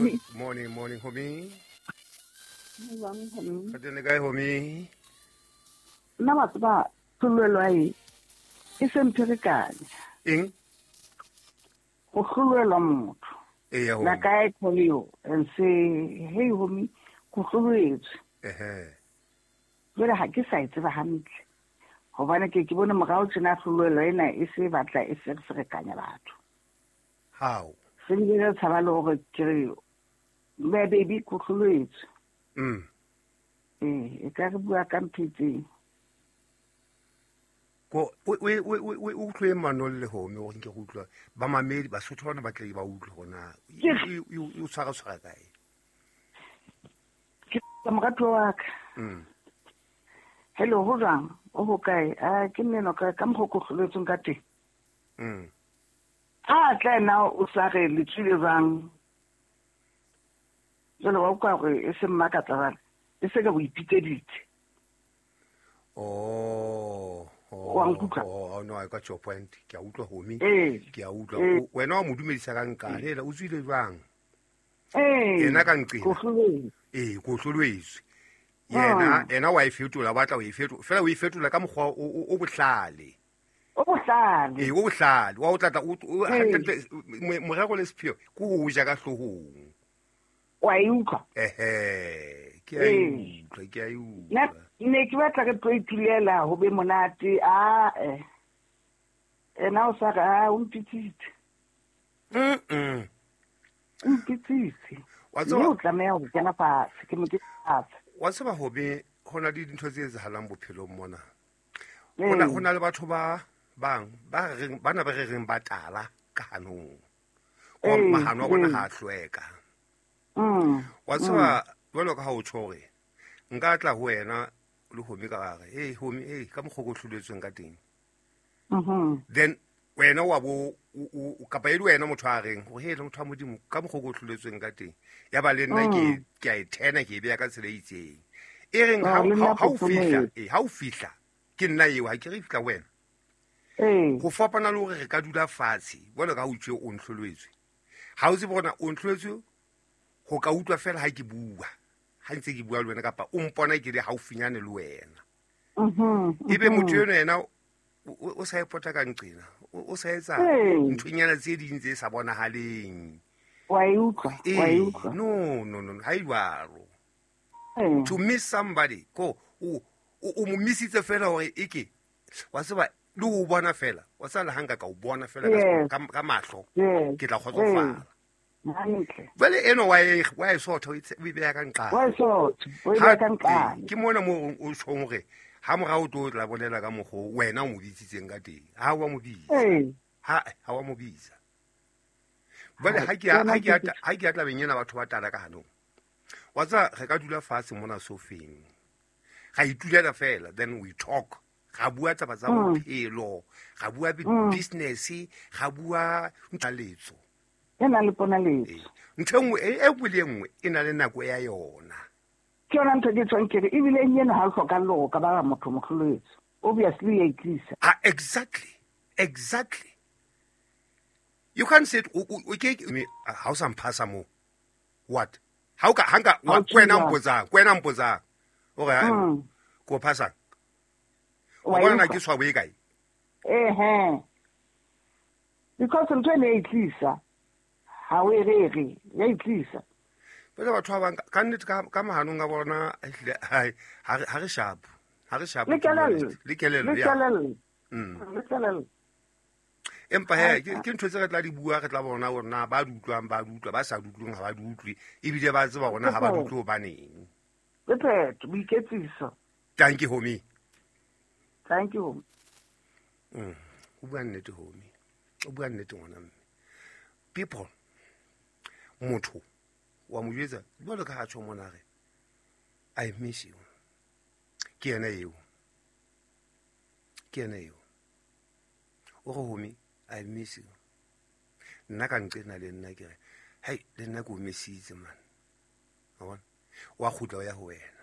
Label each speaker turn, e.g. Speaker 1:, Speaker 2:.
Speaker 1: Morning, homie.
Speaker 2: Morning.
Speaker 1: Ka tene kae, homie?
Speaker 2: Nna wa tseba hlolelwa e se mpherekanya
Speaker 1: Eng?
Speaker 2: go hlolelwa motho
Speaker 1: Eya, homie.
Speaker 2: like I call you and say hey homie go hloletswe jwale ha ke sa e tseba hantle gobane ke bone morao tsena hlolelwa ena e se batla e se ferekanya batho.
Speaker 1: How?
Speaker 2: Se le tshaba le gore ke re me baby go hloletswe e ka re bua ka mpitseng
Speaker 1: Ko we utlwe manolle home o nke go utlwa ba mamedi ba sotho bana ba tle ba utlwe gona you tshwara kae
Speaker 2: ke morato wa ka hello ho jang o ho kae ke neno ka mo go hloletseng ka teng tla na o sa re le tsile bang jalo wa kwa re e se mmakatla bana e se ka boipitseditse
Speaker 1: Oh, no, I got your point. Ke a utlwa homie. Ke a utlwa. Wena wa modumedisa ka nka hela o tswile jwang? Yena ka nqina. Go hloletswe. Yena wa ifetola batla o ifetola. Fela o ifetola ka mogwa o bohlale.
Speaker 2: O bohlale.
Speaker 1: O bohlale. Wa o tlatla morego le sepheo go go ja ka hlohong.
Speaker 2: Wa utlwa.
Speaker 1: Ke a utlwa.
Speaker 2: Ne ke batla re tlo itulela ho be monate ena o sa ga o mpitsitse wa tlameha ho kena fatshe ke mo ke fatshe
Speaker 1: wa tseba hobe hona le dintho tse etsahalang bophelong mona hona le batho ba bang ba re reng batala ka hanong go mahano a bona ha hlweka wa tseba jwalo ka ha o tshore nka tla ho wena le homie ka gare hey homie ka mogoko hloletsweng ka teng then wena wa bo kapa e le wena motho a reng go hele motho a modimo ka mogoko hloletsweng ka teng ya ba le nna ke a ithena ke be ya ka tsela itseng e reng ha o fihla ke nna eo ha ke re fihla wena go fapana le gore re ka dula fatshe bona ka utswe o nhloletswe ha o se bona o nhloletswe go ka utlwa fela ha ke bua ha ntse ke bua le wena kapa o mpona ke le haufinyane le wena ebe motho yena o sa ipota ka nqina o sa etsa nthunyana tse ding tse sa bonahaleng
Speaker 2: wa utlwa
Speaker 1: no ha iwaro to miss somebody go o mo missitse fela hore eke wa se ba le o bona fela wa sa le hanga ka o bona fela ka mahlo ke tla kgotsofala vele eno wa e sotho o e beya ka nqane ke mona mo o tshong gore ha morao to tla bolela ka mogo wena o mo bitsitseng ka teng ha wa mo bitsa vele ha ke atla benyena batho ba tala ka hanong wa tsa re ka dula fatshe mona sofeng ga itulela fela then we talk ga bua taba tsa bophelo ga bua business ga bua ntlaletso
Speaker 2: ena le pona letso
Speaker 1: ntho nngwe e bue le nngwe e na le nako ya yona
Speaker 2: ke yona ntho ke tswang kere ebile nyena ha hloka logo ka ba motho mohloletse obviously ya itlisa
Speaker 1: exactly you can't say o ke ha o sa mphasa mo what ha o ka hanga kwena mpotsang o ga go phasa wa bona ke swa boe kae
Speaker 2: because ntwe le itlisa ha we re ya itlisa
Speaker 1: pele batho ba ka nnete ka mahanong a bona ha re sharp
Speaker 2: le
Speaker 1: kelelo empa ke ntho tse re tla di bua re tla bona gore na ba di utlwang ba sa di utlweng ga ba di utlwe ebile ba tseba gona ga ba di utlwe o baneng
Speaker 2: boiketsiso
Speaker 1: thank you homie o bua nnete homie o bua nnete ngwana mme people motho wa mo jetsa jwalo ka ha tsho mona re I miss you ke ena eo o go homie I miss you nna ka nqena le nna ke re hey le nna go messitse man wa khutla ya ho wena